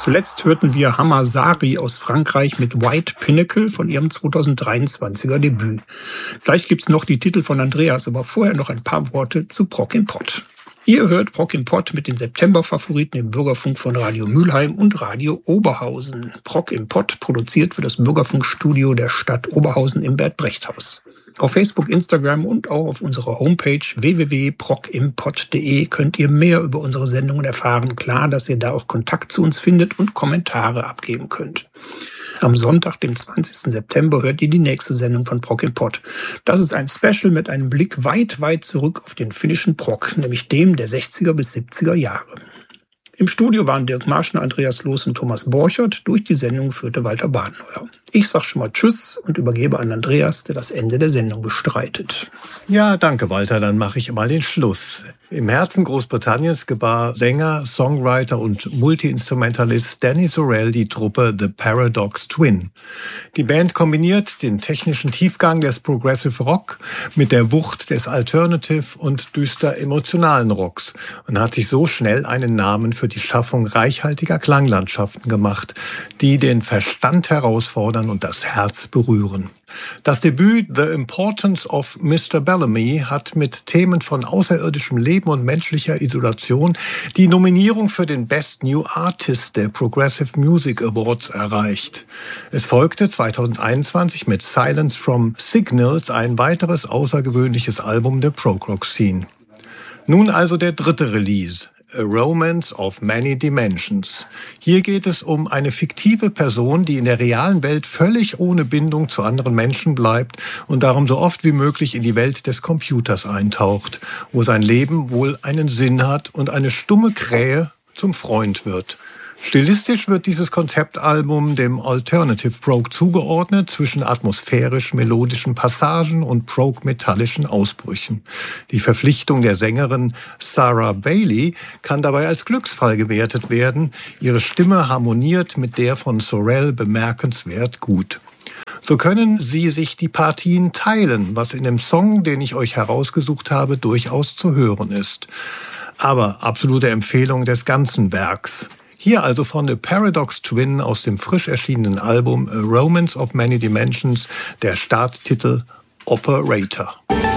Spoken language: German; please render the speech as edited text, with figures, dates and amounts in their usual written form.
Zuletzt hörten wir Hamazari aus Frankreich mit White Pinnacle von ihrem 2023er Debüt. Gleich gibt's noch die Titel von Andreas, aber vorher noch ein paar Worte zu Prok im Pott. Ihr hört Prok im Pott mit den September-Favoriten im Bürgerfunk von Radio Mülheim und Radio Oberhausen. Prok im Pott produziert für das Bürgerfunkstudio der Stadt Oberhausen im Bert-Brecht-Haus. Auf Facebook, Instagram und auch auf unserer Homepage www.prokimpott.de könnt ihr mehr über unsere Sendungen erfahren. Klar, dass ihr da auch Kontakt zu uns findet und Kommentare abgeben könnt. Am Sonntag, dem 20. September, hört ihr die nächste Sendung von Prok im Pott. Das ist ein Special mit einem Blick weit, weit zurück auf den finnischen Prok, nämlich dem der 60er bis 70er Jahre. Im Studio waren Dirk Marschner, Andreas Loos und Thomas Borchert. Durch die Sendung führte Walter Badenheuer. Ich sag schon mal Tschüss und übergebe an Andreas, der das Ende der Sendung bestreitet. Ja, danke Walter, dann mache ich mal den Schluss. Im Herzen Großbritanniens gebar Sänger, Songwriter und Multi-Instrumentalist Danny Sorrell die Truppe The Paradox Twin. Die Band kombiniert den technischen Tiefgang des Progressive Rock mit der Wucht des Alternative und düster emotionalen Rocks und hat sich so schnell einen Namen für die Schaffung reichhaltiger Klanglandschaften gemacht, die den Verstand herausfordern und das Herz berühren. Das Debüt The Importance of Mr. Bellamy hat mit Themen von außerirdischem Leben und menschlicher Isolation die Nominierung für den Best New Artist der Progressive Music Awards erreicht. Es folgte 2021 mit Silence from Signals ein weiteres außergewöhnliches Album der Prog-Rock-Scene. Nun also der dritte Release. A Romance of Many Dimensions. Hier geht es um eine fiktive Person, die in der realen Welt völlig ohne Bindung zu anderen Menschen bleibt und darum so oft wie möglich in die Welt des Computers eintaucht, wo sein Leben wohl einen Sinn hat und eine stumme Krähe zum Freund wird. Stilistisch wird dieses Konzeptalbum dem Alternative Prog zugeordnet, zwischen atmosphärisch-melodischen Passagen und Prog-metallischen Ausbrüchen. Die Verpflichtung der Sängerin Sarah Bailey kann dabei als Glücksfall gewertet werden. Ihre Stimme harmoniert mit der von Sorrell bemerkenswert gut. So können Sie sich die Partien teilen, was in dem Song, den ich euch herausgesucht habe, durchaus zu hören ist. Aber absolute Empfehlung des ganzen Werks. Hier also von The Paradox Twin aus dem frisch erschienenen Album A Romance of Many Dimensions, der Starttitel Operator.